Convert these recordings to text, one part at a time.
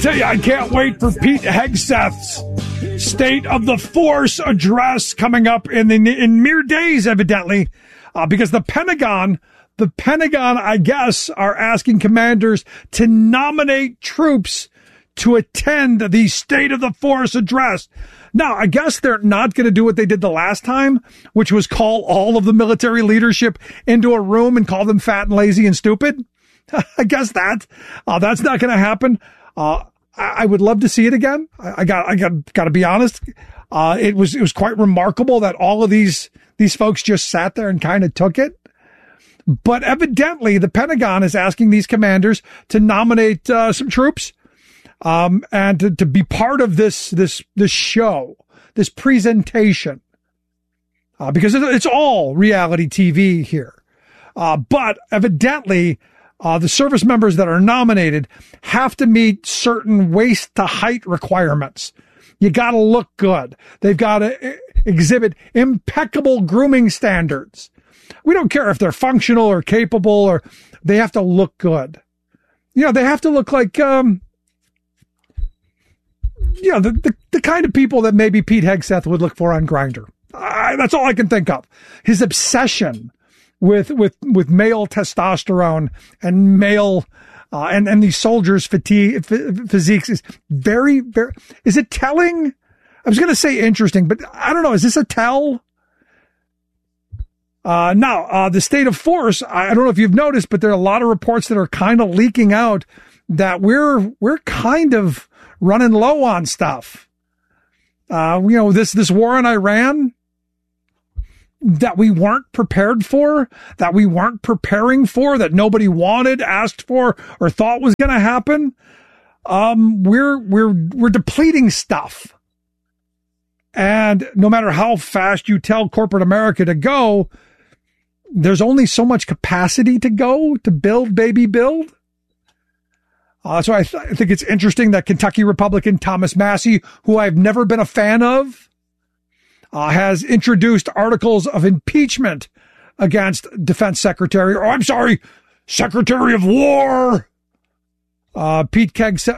tell you, I can't wait for Pete Hegseth's State of the Force address coming up in mere days, evidently, because the Pentagon, I guess, are asking commanders to nominate troops to attend the State of the Force address. Now, I guess they're not going to do what they did the last time, which was call all of the military leadership into a room and call them fat and lazy and stupid. I guess that's not going to happen. I would love to see it again. I got to be honest. It was quite remarkable that all of these folks just sat there and kind of took it. But evidently the Pentagon is asking these commanders to nominate some troops, and to be part of this show, this presentation, because it's all reality TV here. But evidently, the service members that are nominated have to meet certain waist to height requirements. You got to look good. They've got to exhibit impeccable grooming standards. We don't care if they're functional or capable, or they have to look good. They have to look like, the kind of people that maybe Pete Hegseth would look for on Grindr. That's all I can think of. His obsession with male testosterone and male, and these soldiers' physiques is very, very, is it telling? I was going to say interesting, but I don't know. Is this a tell? Now, the State of Force, I don't know if you've noticed, but there are a lot of reports that are kind of leaking out that we're kind of running low on stuff. This war in Iran that we weren't prepared for, that we weren't preparing for, that nobody wanted, asked for, or thought was going to happen. We're depleting stuff. And no matter how fast you tell corporate America to go, there's only so much capacity to go to build, baby, build. So I think it's interesting that Kentucky Republican Thomas Massie, who I've never been a fan of, has introduced articles of impeachment against Defense Secretary of War, Pete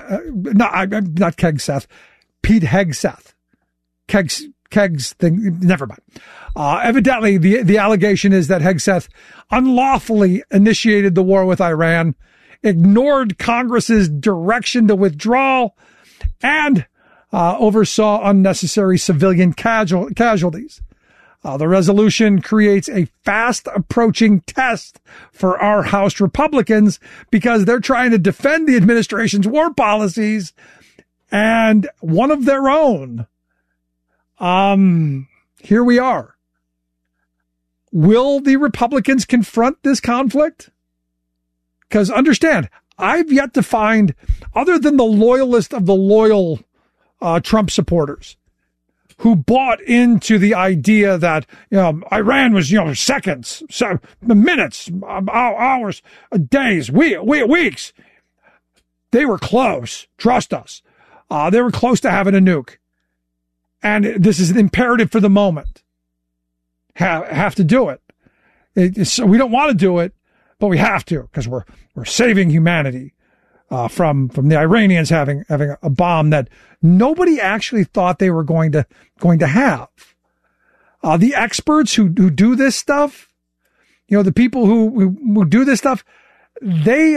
Hegseth. Kegs thing, never mind. Evidently, the allegation is that Hegseth unlawfully initiated the war with Iran, ignored Congress's direction to withdraw, and oversaw unnecessary civilian casualties. The resolution creates a fast approaching test for our House Republicans because they're trying to defend the administration's war policies and one of their own. Here we are. Will the Republicans confront this conflict? Because understand, I've yet to find, other than the loyalist of the loyal Trump supporters, who bought into the idea that Iran was seconds, minutes, hours, days, weeks. They were close. Trust us. They were close to having a nuke. And this is an imperative for the moment. Have to do it. So we don't want to do it, but we have to because we're saving humanity from the Iranians having a bomb that nobody actually thought they were going to have. The experts who do this stuff, the people who do this stuff, they've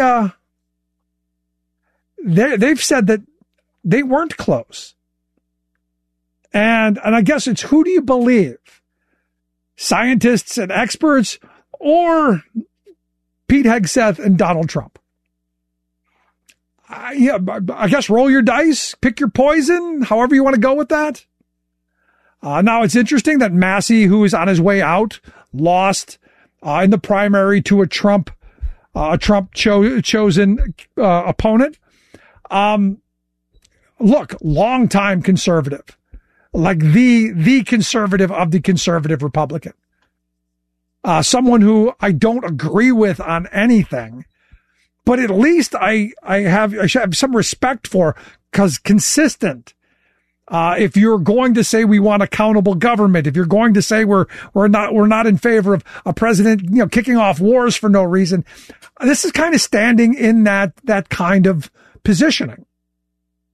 said that they weren't close. And I guess it's, who do you believe? Scientists and experts, or Pete Hegseth and Donald Trump? I guess roll your dice, pick your poison, however you want to go with that. Now, it's interesting that Massie, who is on his way out, lost in the primary to a Trump chosen opponent. Look, longtime conservative. Like the conservative of the conservative Republican. Someone who I don't agree with on anything, but at least I should have some respect for, because consistent. If you're going to say we want accountable government, if you're going to say we're not in favor of a president, kicking off wars for no reason, this is kind of standing in that kind of positioning.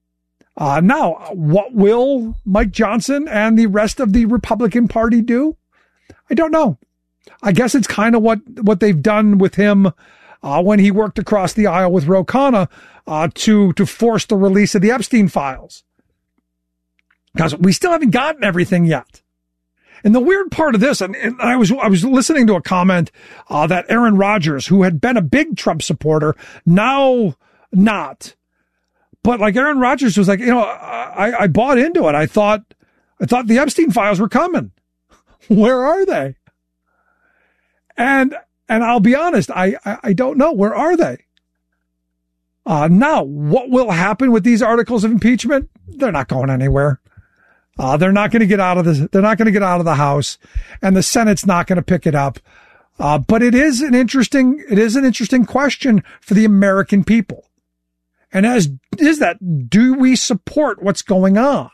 Now, what will Mike Johnson and the rest of the Republican Party do? I don't know. I guess it's kind of what they've done with him when he worked across the aisle with Ro Khanna to force the release of the Epstein files. Because we still haven't gotten everything yet. And the weird part of this, and I was listening to a comment that Aaron Rodgers, who had been a big Trump supporter, now not. But like Aaron Rodgers was like, I bought into it. I thought the Epstein files were coming. Where are they? And I'll be honest, I don't know. Where are they? Now, what will happen with these articles of impeachment? They're not going anywhere. They're not going to get out of this. They're not going to get out of the House, and the Senate's not going to pick it up. But it is an interesting question for the American people. And do we support what's going on?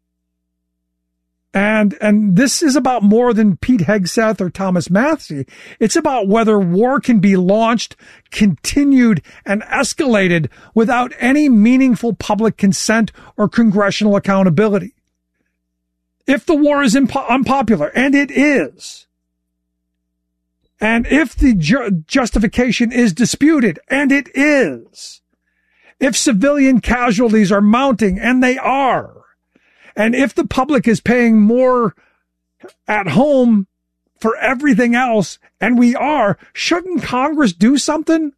And this is about more than Pete Hegseth or Thomas Massie. It's about whether war can be launched, continued, and escalated without any meaningful public consent or congressional accountability. If the war is unpopular, and it is, and if the justification is disputed, and it is, if civilian casualties are mounting, and they are, and if the public is paying more at home for everything else, and we are, shouldn't Congress do something?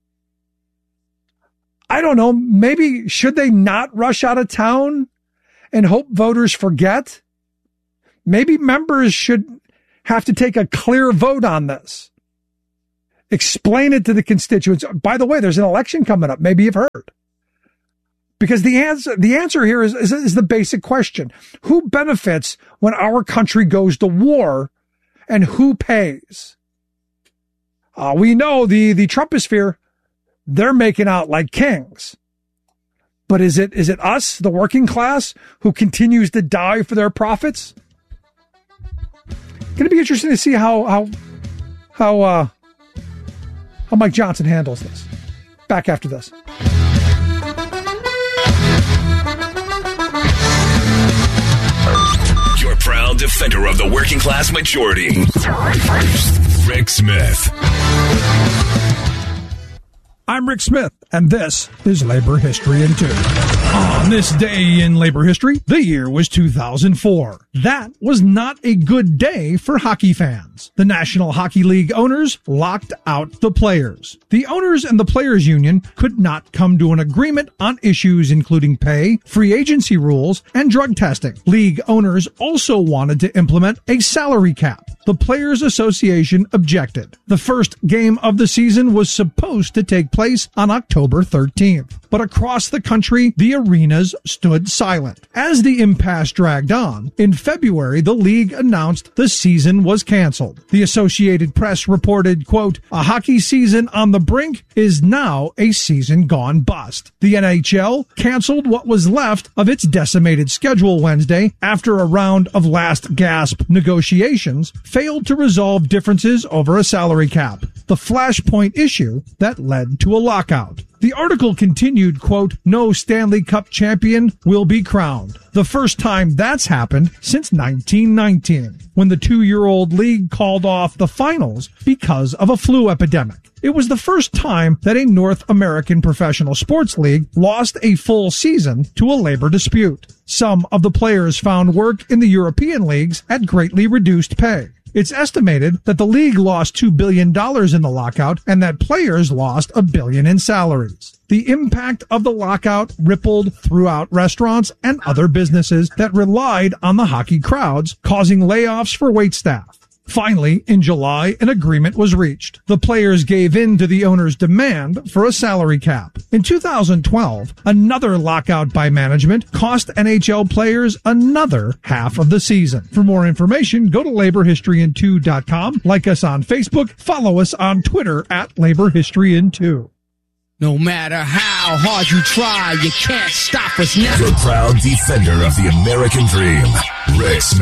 I don't know. Maybe should they not rush out of town and hope voters forget? Maybe members should have to take a clear vote on this. Explain it to the constituents. By the way, there's an election coming up. Maybe you've heard. Because the answer here is the basic question. Who benefits when our country goes to war, and who pays? We know the Trumposphere, they're making out like kings. But is it us, the working class, who continues to die for their profits? Going to be interesting to see how Mike Johnson handles this. Back after this. Your proud defender of the working class majority, Rick Smith. I'm Rick Smith, and this is Labor History in 2. On this day in labor history, the year was 2004. That was not a good day for hockey fans. The National Hockey League owners locked out the players. The owners and the players union could not come to an agreement on issues including pay, free agency rules, and drug testing. League owners also wanted to implement a salary cap. The Players Association objected. The first game of the season was supposed to take place on October 13th. But across the country, the arenas stood silent. As the impasse dragged on, in February, the league announced the season was canceled. The Associated Press reported, quote, "A hockey season on the brink is now a season gone bust." The NHL canceled what was left of its decimated schedule Wednesday after a round of last gasp negotiations failed to resolve differences over a salary cap, the flashpoint issue that led to a lockout. The article continued, quote, "No Stanley Cup champion will be crowned. The first time that's happened since 1919, when the 2-year-old league called off the finals because of a flu epidemic. It was the first time that a North American professional sports league lost a full season to a labor dispute. Some of the players found work in the European leagues at greatly reduced pay. It's estimated that the league lost $2 billion in the lockout and that players lost $1 billion in salaries. The impact of the lockout rippled throughout restaurants and other businesses that relied on the hockey crowds, causing layoffs for waitstaff. Finally, in July, an agreement was reached. The players gave in to the owner's demand for a salary cap. In 2012, another lockout by management cost NHL players another half of the season. For more information, go to laborhistoryin2.com, like us on Facebook, follow us on Twitter at laborhistoryin2. No matter how hard you try, you can't stop us now. The proud defender of the American dream, Rick Smith.